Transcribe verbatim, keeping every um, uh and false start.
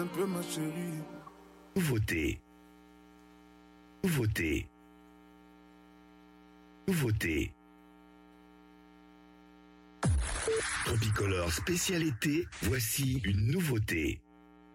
Un peu ma chérie. Nouveauté. Nouveauté. Nouveauté. Tropicolore spécial été, voici une nouveauté.